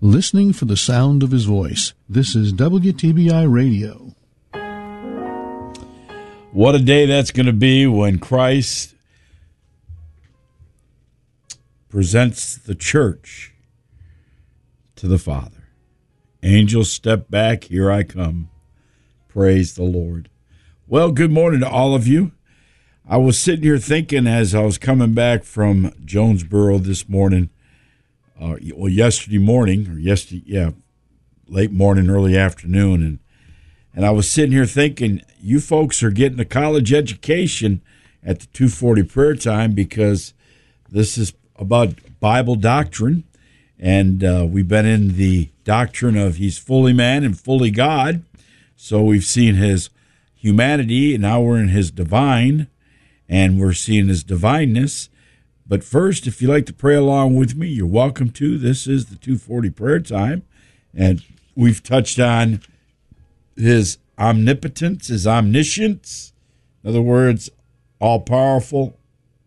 listening for the sound of his voice. This is WTBI Radio. What a day that's going to be when Christ presents the church to the Father. Angels, step back. Here I come. Praise the Lord. Well, good morning to all of you. I was sitting here thinking as I was coming back from Jonesboro this morning, yesterday morning, late morning, early afternoon, and I was sitting here thinking, you folks are getting a college education at the 240 prayer time, because this is about Bible doctrine, and we've been in the doctrine of He's fully man and fully God. So we've seen His humanity, and now we're in His divine, and we're seeing His divineness. But first, if you'd like to pray along with me, you're welcome to. This is the 240 prayer time, and we've touched on His omnipotence, His omniscience. In other words, all-powerful,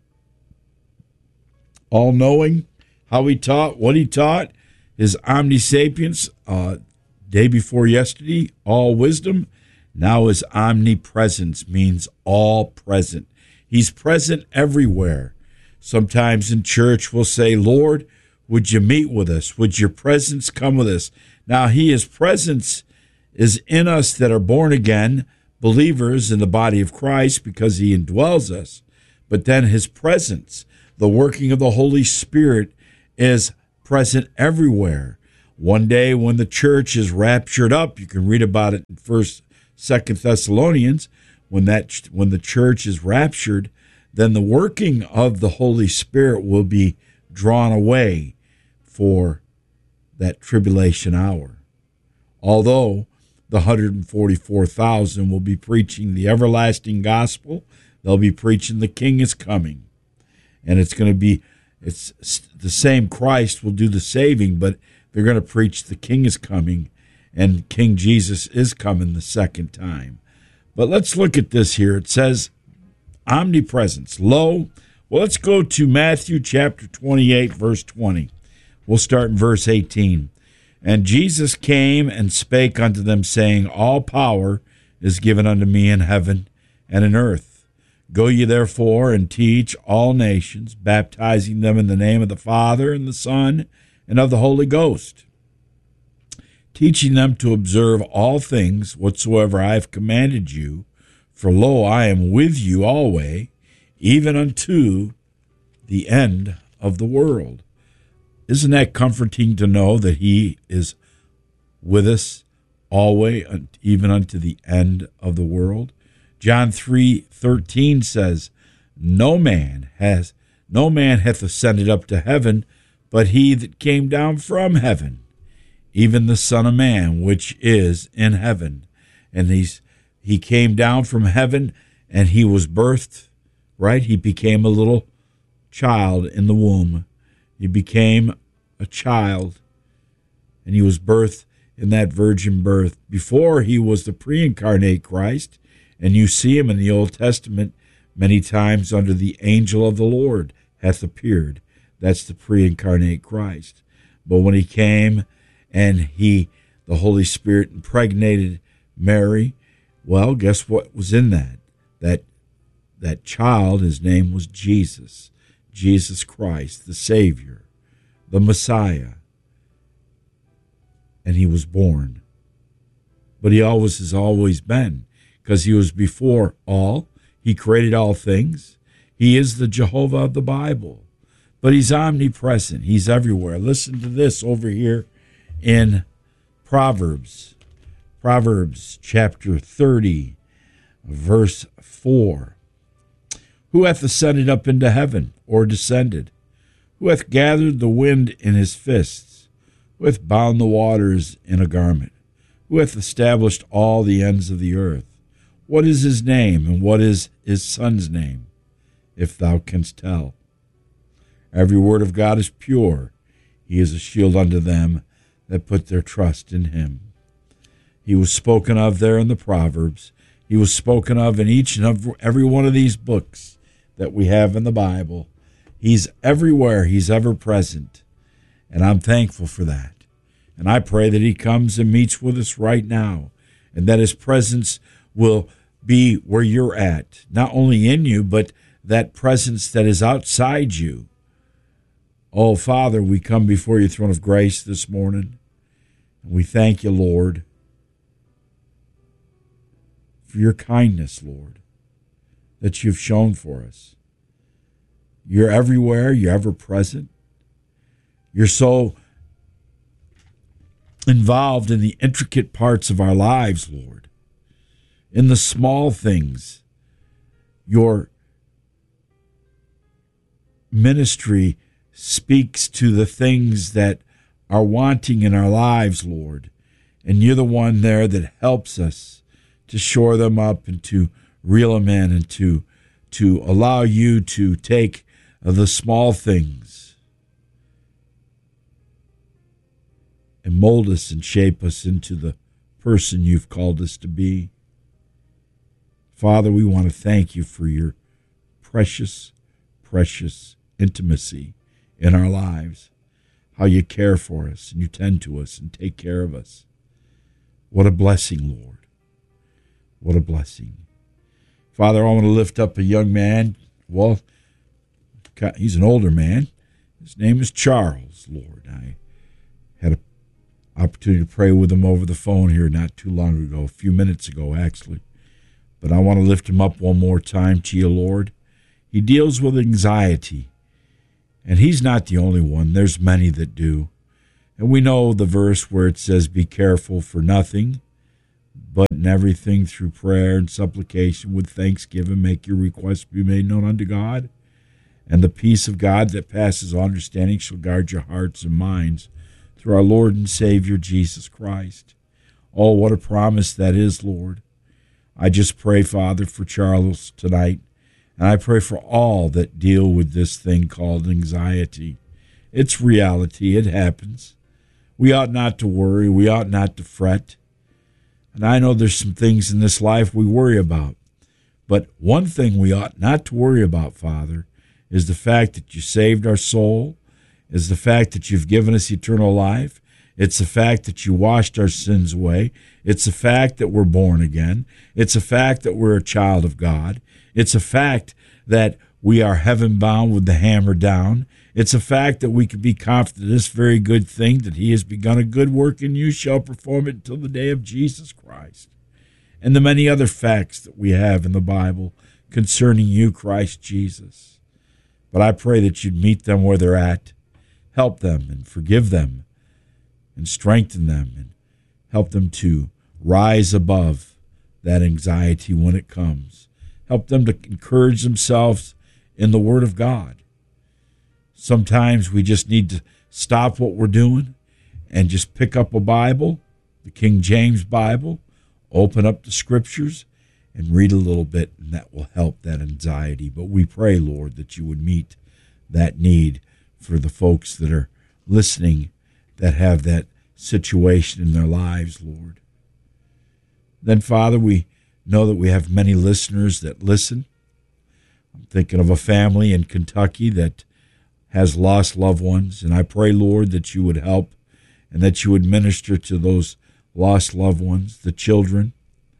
all-knowing, how He taught, what He taught, His omnisapience, day before yesterday, all wisdom. Now His omnipresence means all present. He's present everywhere. Sometimes in church we'll say, Lord, would you meet with us? Would your presence come with us? Now His presence is in us that are born again, believers in the body of Christ, because He indwells us. But then His presence, the working of the Holy Spirit, is present everywhere. One day when the church is raptured up, you can read about it in 1st, 2nd Thessalonians, when the church is raptured, then the working of the Holy Spirit will be drawn away for that tribulation hour. Although the 144,000 will be preaching the everlasting gospel, they'll be preaching the King is coming. And it's the same Christ will do the saving, but they're going to preach the King is coming, and King Jesus is coming the second time. But let's look at this here. It says, omnipresence. Well, let's go to Matthew chapter 28, verse 20. We'll start in verse 18. And Jesus came and spake unto them, saying, all power is given unto me in heaven and in earth. Go ye therefore and teach all nations, baptizing them in the name of the Father and the Son and of the Holy Ghost, teaching them to observe all things whatsoever I have commanded you. For lo, I am with you always, even unto the end of the world. Isn't that comforting to know that He is with us always, even unto the end of the world? John 3:13 says, No man hath ascended up to heaven, but He that came down from heaven, even the Son of Man, which is in heaven. And He came down from heaven, and He was birthed, right? He became a little child in the womb. He became a child, and He was birthed in that virgin birth. Before, He was the pre-incarnate Christ, and you see Him in the Old Testament many times under the angel of the Lord hath appeared. That's the pre-incarnate Christ. But when He came and the Holy Spirit impregnated Mary, well, guess what was in that child? His name was Jesus Christ, the Savior, the Messiah. And He was born. But He has always been, because He was before all. He created all things. He is the Jehovah of the Bible. But He's omnipresent. He's everywhere. Listen to this over here in Proverbs chapter 30, verse 4. Who hath ascended up into heaven, or descended? Who hath gathered the wind in his fists? Who hath bound the waters in a garment? Who hath established all the ends of the earth? What is His name, and what is His Son's name, if thou canst tell? Every word of God is pure. He is a shield unto them that put their trust in Him. He was spoken of there in the Proverbs. He was spoken of in each and every one of these books that we have in the Bible. He's everywhere. He's ever present. And I'm thankful for that. And I pray that he comes and meets with us right now, and that his presence will be where you're at, not only in you, but that presence that is outside you. Oh, Father, we come before your throne of grace this morning, and we thank you, Lord, for your kindness, Lord, that you've shown for us. You're everywhere. You're ever present. You're so involved in the intricate parts of our lives, Lord, in the small things. Your ministry speaks to the things that are wanting in our lives, Lord, and you're the one there that helps us to shore them up and to reel them in and to allow you to take the small things and mold us and shape us into the person you've called us to be. Father, we want to thank you for your precious, precious intimacy in our lives, how you care for us and you tend to us and take care of us. What a blessing, Lord. What a blessing. Father, I want to lift up a young man. Well, he's an older man. His name is Charles, Lord. I had an opportunity to pray with him over the phone here not too long ago, a few minutes ago, actually. But I want to lift him up one more time to you, Lord. He deals with anxiety, and he's not the only one. There's many that do. And we know the verse where it says, be careful for nothing, but in everything through prayer and supplication with thanksgiving, make your requests be made known unto God. And the peace of God that passes all understanding shall guard your hearts and minds through our Lord and Savior, Jesus Christ. Oh, what a promise that is, Lord. I just pray, Father, for Charles tonight. And I pray for all that deal with this thing called anxiety. It's reality. It happens. We ought not to worry. We ought not to fret. And I know there's some things in this life we worry about. But one thing we ought not to worry about, Father, is the fact that you saved our soul, is the fact that you've given us eternal life. It's the fact that you washed our sins away. It's the fact that we're born again. It's the fact that we're a child of God. It's a fact that we are heaven-bound with the hammer down. It's a fact that we can be confident of this very good thing, that he has begun a good work in you, shall perform it until the day of Jesus Christ. And the many other facts that we have in the Bible concerning you, Christ Jesus. But I pray that you'd meet them where they're at, help them and forgive them, and strengthen them, and help them to rise above that anxiety when it comes. Help them to encourage themselves in the Word of God. Sometimes we just need to stop what we're doing and just pick up a Bible, the King James Bible, open up the Scriptures, and read a little bit, and that will help that anxiety. But we pray, Lord, that you would meet that need for the folks that are listening that have that situation in their lives, Lord. Then, Father, we know that we have many listeners that listen. I'm thinking of a family in Kentucky that has lost loved ones, and I pray, Lord, that you would help and that you would minister to those lost loved ones, the children.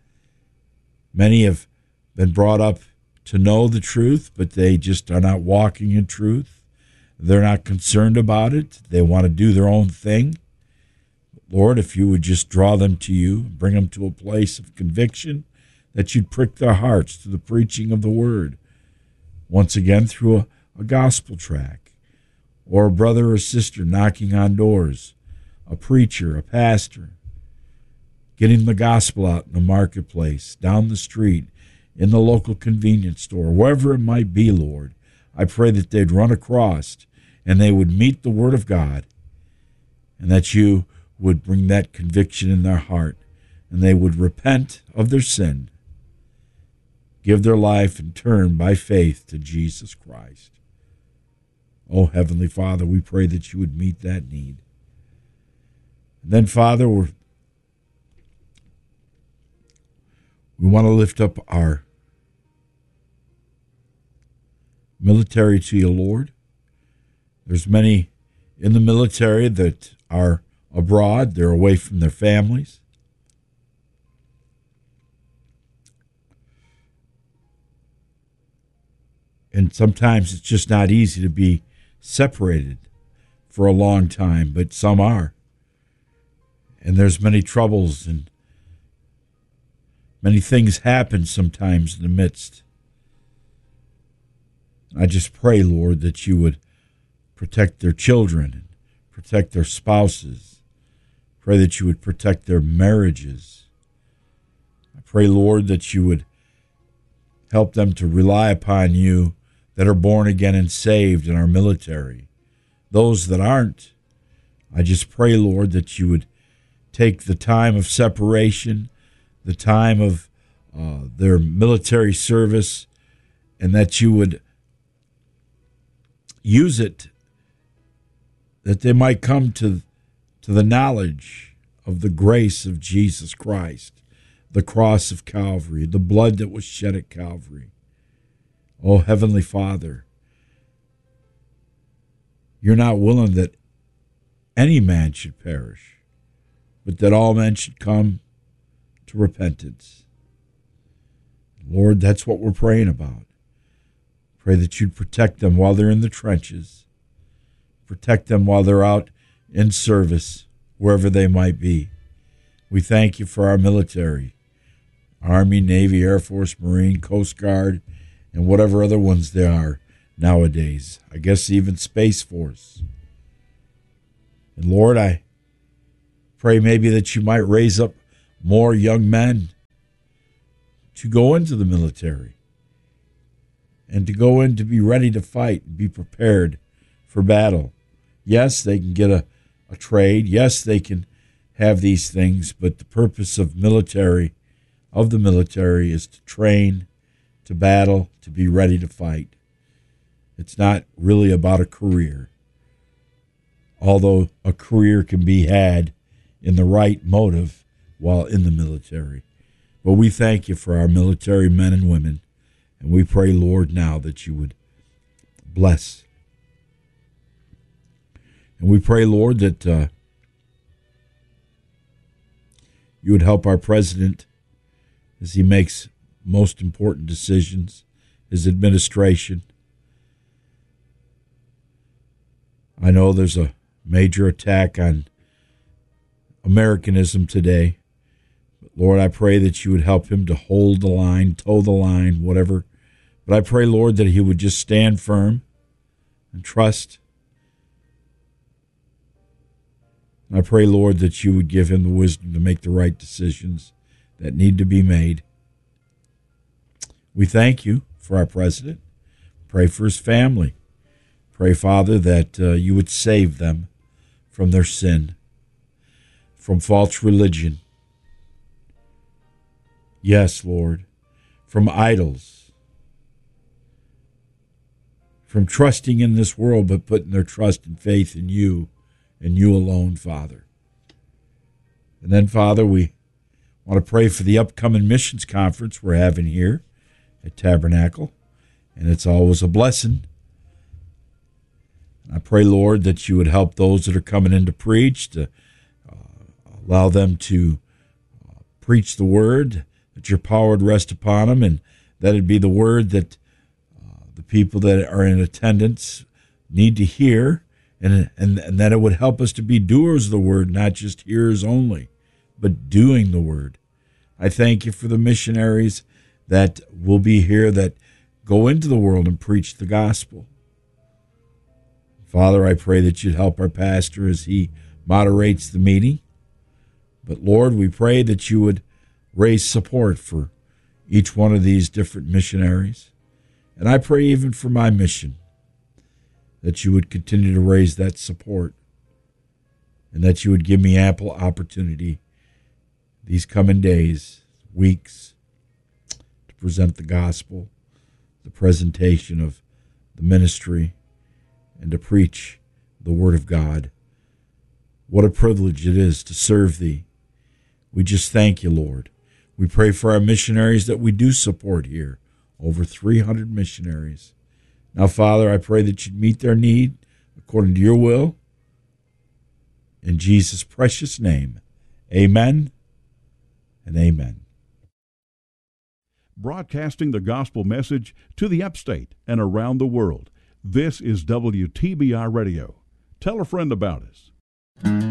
Many have been brought up to know the truth, but they just are not walking in truth. They're not concerned about it. They want to do their own thing. Lord, if you would just draw them to you, bring them to a place of conviction, that you'd prick their hearts through the preaching of the word. Once again, through a gospel track, or a brother or sister knocking on doors, a preacher, a pastor, getting the gospel out in the marketplace, down the street, in the local convenience store, wherever it might be, Lord. I pray that they'd run across and they would meet the Word of God, and that you would bring that conviction in their heart, and they would repent of their sin, give their life, and turn by faith to Jesus Christ. Oh, Heavenly Father, we pray that you would meet that need. And then, Father, we want to lift up our military to you, Lord. There's many in the military that are abroad. They're away from their families. And sometimes it's just not easy to be separated for a long time, but some are. And there's many troubles and many things happen sometimes in the midst. I just pray, Lord, that you would protect their children and protect their spouses. Pray that you would protect their marriages. I pray, Lord, that you would help them to rely upon you that are born again and saved in our military. Those that aren't, I just pray, Lord, that you would take the time of separation, the time of their military service, and that you would use it that they might come to the knowledge of the grace of Jesus Christ, the cross of Calvary, the blood that was shed at Calvary. Oh, Heavenly Father, you're not willing that any man should perish, but that all men should come to repentance. Lord, that's what we're praying about. Pray that you'd protect them while they're in the trenches. Protect them while they're out in service, wherever they might be. We thank you for our military, Army, Navy, Air Force, Marine, Coast Guard, and whatever other ones there are nowadays. I guess even Space Force. And Lord, I pray maybe that you might raise up more young men to go into the military and to go in to be ready to fight and be prepared for battle. Yes, they can get a trade. Yes, they can have these things, but the purpose of the military is to train, to battle, to be ready to fight. It's not really about a career, although a career can be had in the right motive while in the military. But we thank you for our military men and women, and we pray, Lord, now that you would bless. And we pray, Lord, that you would help our president as he makes most important decisions, his administration. I know there's a major attack on Americanism today. But Lord, I pray that you would help him to hold the line, toe the line, whatever. But I pray, Lord, that he would just stand firm and trust. And I pray, Lord, that you would give him the wisdom to make the right decisions that need to be made. We thank you for our president. Pray for his family. Pray, Father, that you would save them from their sin, from false religion. Yes, Lord, from idols, from trusting in this world, but putting their trust and faith in you and you alone, Father. And then, Father, we want to pray for the upcoming missions conference we're having here at Tabernacle, and it's always a blessing. I pray, Lord, that you would help those that are coming in to preach, to allow them to preach the word, that your power would rest upon them, and that it be the word that the people that are in attendance need to hear, and that it would help us to be doers of the word, not just hearers only, but doing the word. I thank you for the missionaries that will be here that go into the world and preach the gospel. Father, I pray that you'd help our pastor as he moderates the meeting. But Lord, we pray that you would raise support for each one of these different missionaries. And I pray even for my mission, that you would continue to raise that support and that you would give me ample opportunity these coming days, weeks, to present the gospel, the presentation of the ministry, and to preach the word of God. What a privilege it is to serve thee. We just thank you, Lord. We pray for our missionaries that we do support here, over 300 missionaries. Now, Father, I pray that you'd meet their need according to your will In Jesus' precious name, amen and amen. Broadcasting the gospel message to the upstate and around the world. This is WTBI Radio. Tell a friend about us.